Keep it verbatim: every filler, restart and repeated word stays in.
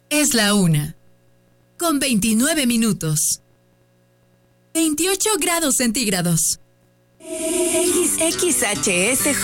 Es la una, con veintinueve minutos. veintiocho grados centígrados. X X H S